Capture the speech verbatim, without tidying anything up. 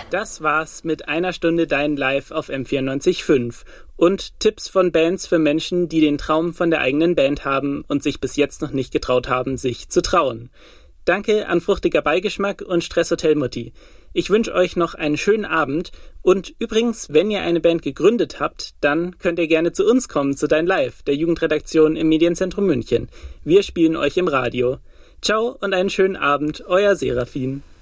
Das war's mit einer Stunde Dein Live auf M vierundneunzig Komma fünf und Tipps von Bands für Menschen, die den Traum von der eigenen Band haben und sich bis jetzt noch nicht getraut haben, sich zu trauen. Danke an Fruchtiger Beigeschmack und Stresshotel Mutti. Ich wünsche euch noch einen schönen Abend und übrigens, wenn ihr eine Band gegründet habt, dann könnt ihr gerne zu uns kommen, zu Dein Live, der Jugendredaktion im Medienzentrum München. Wir spielen euch im Radio. Ciao und einen schönen Abend, euer Serafin.